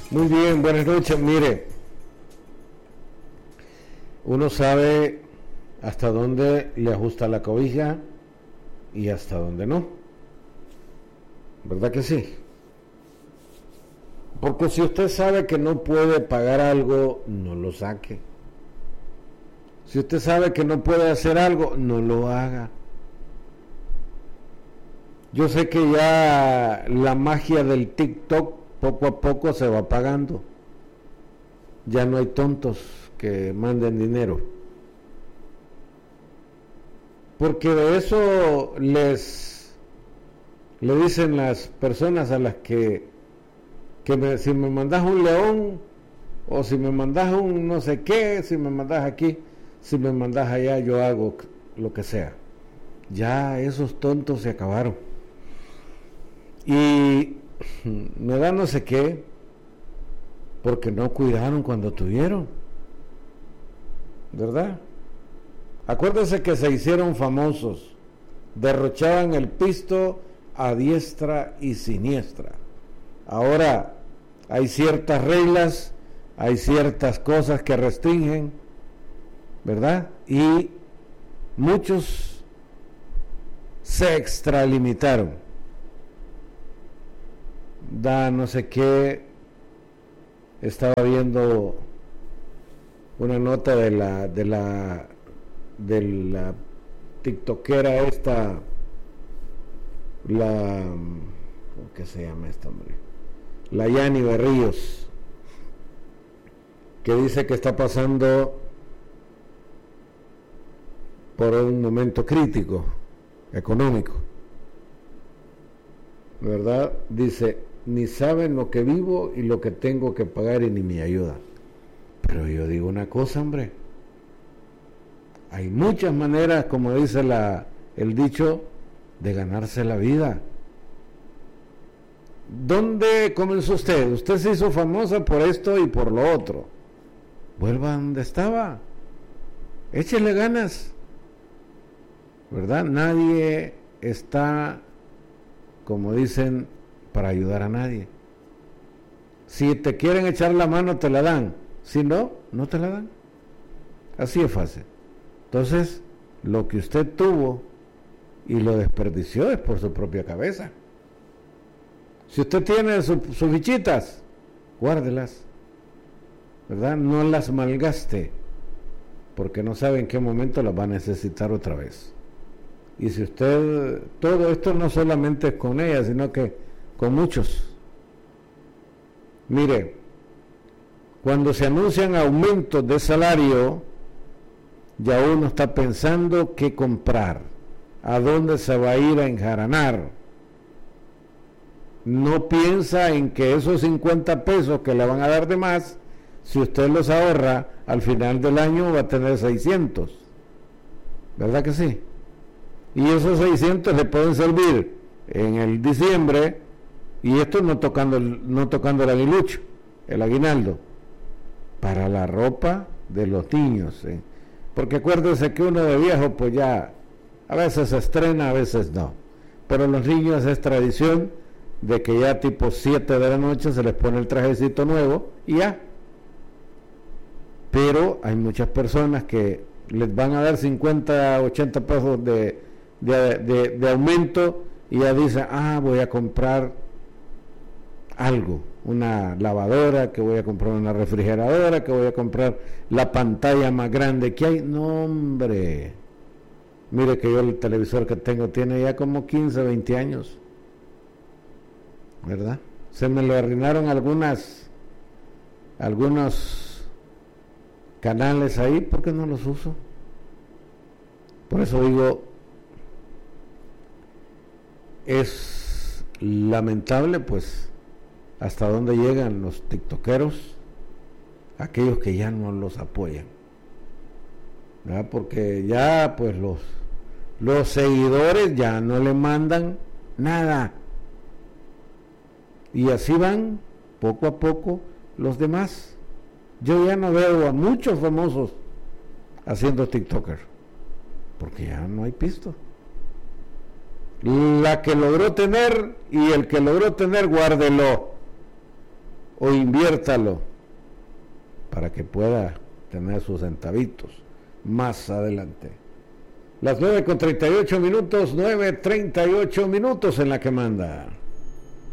Muy bien, buenas noches. Mire, uno sabe hasta dónde le ajusta la cobija y hasta dónde no. ¿Verdad que sí? Porque si usted sabe que no puede pagar algo, no lo saque. Si usted sabe que no puede hacer algo, no lo haga. Yo sé que ya la magia del TikTok poco a poco se va apagando. Ya no hay tontos que manden dinero. Porque de eso le dicen las personas a las que si me mandas un león, o si me mandas un no sé qué, si me mandas aquí, si me mandas allá, yo hago lo que sea. Ya esos tontos se acabaron. Y me da no sé qué, porque no cuidaron cuando tuvieron, ¿verdad? Acuérdense que se hicieron famosos, derrochaban el pisto a diestra y siniestra. Ahora hay ciertas reglas, hay ciertas cosas que restringen, ¿verdad? Y muchos se extralimitaron. Da no sé qué, estaba viendo una nota de la tiktokera esta, ¿cómo que se llama esta hombre? La Yani Berríos, que dice que está pasando por un momento crítico económico, ¿verdad? Dice: ni saben lo que vivo y lo que tengo que pagar y ni me ayudan. Pero yo digo una cosa, hombre, hay muchas maneras, como dice el dicho, de ganarse la vida. ¿Dónde comenzó usted? Usted se hizo famosa por esto y por lo otro. Vuelva a donde estaba, échele ganas, ¿verdad? Nadie está, como dicen, para ayudar a nadie. Si te quieren echar la mano, te la dan. Si no, no te la dan. Así es fácil. Entonces, lo que usted tuvo y lo desperdició es por su propia cabeza. Si usted tiene sus fichitas, guárdelas, ¿verdad? No las malgaste, porque no sabe en qué momento las va a necesitar otra vez. Y si usted, todo esto no solamente es con ella, sino que con muchos. Mire, cuando se anuncian aumentos de salario, ya uno está pensando qué comprar, a dónde se va a ir a enjaranar. No piensa en que esos 50 pesos que le van a dar de más, si usted los ahorra, al final del año va a tener 600. ¿Verdad que sí? Y esos 600 le pueden servir en el diciembre, y esto no tocando el aguilucho, el aguinaldo, para la ropa de los niños, ¿eh? Porque acuérdense que uno de viejo pues ya a veces se estrena, a veces no, pero los niños es tradición de que ya tipo 7 de la noche se les pone el trajecito nuevo y ya. Pero hay muchas personas que les van a dar 50, 80 pesos de aumento y ya dicen: voy a comprar algo, una lavadora, que voy a comprar una refrigeradora, que voy a comprar la pantalla más grande que hay. No, hombre, mire que yo el televisor que tengo tiene ya como 15, 20 años, ¿verdad? Se me lo arruinaron algunos canales ahí porque no los uso. Por eso digo, es lamentable pues hasta dónde llegan los tiktokeros, aquellos que ya no los apoyan, ¿verdad? Porque ya pues los seguidores ya no le mandan nada, y así van poco a poco los demás. Yo ya no veo a muchos famosos haciendo tiktoker, porque ya no hay pisto. La que logró tener y el que logró tener, guárdelo. o inviértalo para que pueda tener sus centavitos más adelante. Las 9:38 minutos, 9:38 minutos en la que manda.